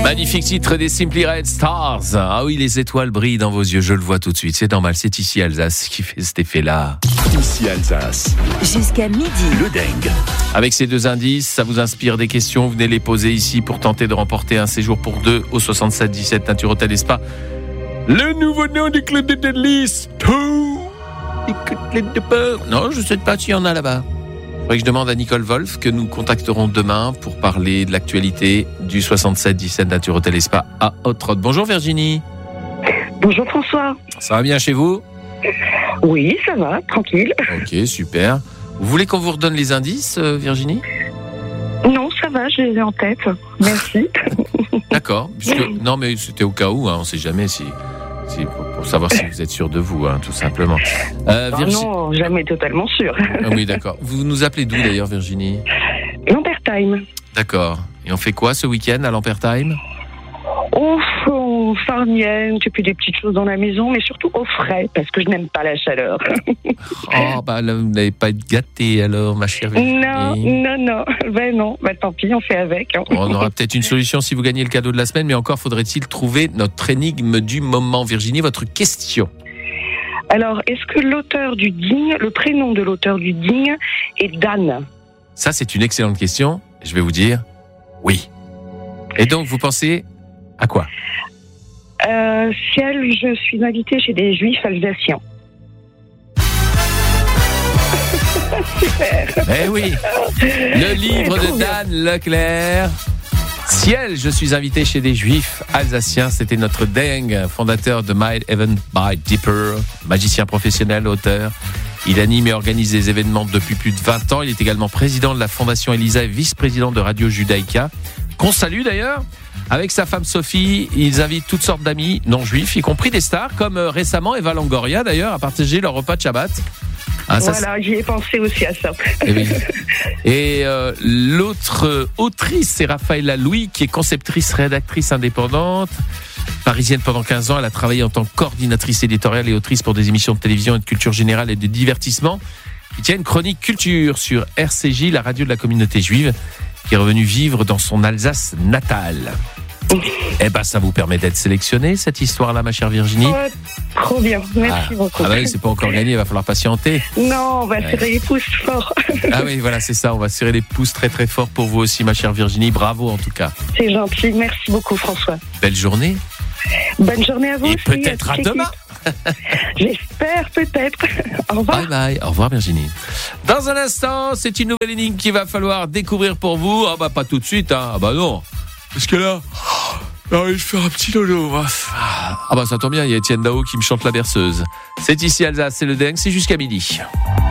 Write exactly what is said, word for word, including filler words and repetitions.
Magnifique titre des Simply Red Stars. Ah oui, les étoiles brillent dans vos yeux, je le vois tout de suite. C'est normal, c'est ici Alsace qui fait cet effet-là. Ici Alsace. Jusqu'à midi. Le dingue. Avec ces deux indices, ça vous inspire des questions, venez les poser ici pour tenter de remporter un séjour pour deux au soixante-sept dix-sept Nature Hôtel et Spa. Le nouveau nom du club de Deadlist. Non, je ne sais pas s'il y en a là-bas. Il faudrait que je demande à Nicole Wolf, que nous contacterons demain pour parler de l'actualité du soixante-sept dix-sept Nature Hôtel et Spa à Hauts-de-Roth. Bonjour Virginie. Bonjour François. Ça va bien chez vous ? Oui, ça va, tranquille. Ok, super. Vous voulez qu'on vous redonne les indices, euh, Virginie ? Non, ça va, je les ai en tête. Merci. D'accord. Puisque, non, mais c'était au cas où, hein, on ne sait jamais si, si pour, pour savoir si vous êtes sûr de vous, hein, tout simplement. Euh, Ah Virgi- non, jamais totalement sûr. Ah oui, d'accord. Vous nous appelez d'où d'ailleurs, Virginie ? Lambertheim. D'accord. Et on fait quoi ce week-end à Lambertheim ? Ouf, on farnienne, tu fais des petites choses dans la maison, mais surtout au frais, parce que je n'aime pas la chaleur. Oh, bah là, vous n'allez pas être gâtée alors, ma chère Virginie. Non, non, non. Ben non, ben tant pis, on fait avec. Hein. On aura peut-être une solution si vous gagnez le cadeau de la semaine, mais encore faudrait-il trouver notre énigme du moment. Virginie, votre question. Alors, est-ce que l'auteur du digne, le prénom de l'auteur du digne est Dan ? Ça, c'est une excellente question. Je vais vous dire oui. Et donc, vous pensez à quoi ? euh, Ciel, je suis invitée chez des juifs alsaciens. Super. Eh oui, le livre de Dan Leclerc. Ciel, je suis invité chez des juifs alsaciens. C'était notre dingue, fondateur de Mind Even by Dipper, magicien professionnel, auteur. Il anime et organise des événements depuis plus de vingt ans. Il est également président de la Fondation Elisa et vice-président de Radio Judaïka, qu'on salue d'ailleurs. Avec sa femme Sophie, ils invitent toutes sortes d'amis non juifs, y compris des stars, comme euh, récemment Eva Longoria d'ailleurs, à partager leur repas de Shabbat. Ah, ça, Voilà, j'y ai pensé aussi à ça. Et, oui. Et euh, l'autre euh, autrice, c'est Raphaëla Louis, qui est conceptrice, rédactrice indépendante, parisienne pendant quinze ans. Elle a travaillé en tant que coordinatrice éditoriale et autrice pour des émissions de télévision et de culture générale et de divertissement. Il tient une chronique culture sur R C J, la radio de la communauté juive, qui est revenue vivre dans son Alsace natale. Eh ben, ça vous permet d'être sélectionné, cette histoire-là, ma chère Virginie. Oh, trop bien, merci ah, beaucoup. Ah bah oui, c'est pas encore gagné, il va falloir patienter. Non, on va Ouais. serrer les pouces fort. Ah oui, voilà, c'est ça, on va serrer les pouces très très fort pour vous aussi, ma chère Virginie. Bravo en tout cas. C'est gentil, merci beaucoup François. Belle journée. Bonne journée à vous. Et aussi, peut-être à toute demain. l'équipe. J'espère, peut-être. Au revoir. Bye bye. Au revoir Virginie. Dans un instant, c'est une nouvelle énigme qu'il va falloir découvrir pour vous. Ah bah pas tout de suite, hein. Ah bah non. Parce que là, j'ai envie de faire un petit dodo. Ah bah ça tombe bien, il y a Étienne Dao qui me chante la berceuse. C'est ici Alsace, c'est le dingue, c'est jusqu'à midi.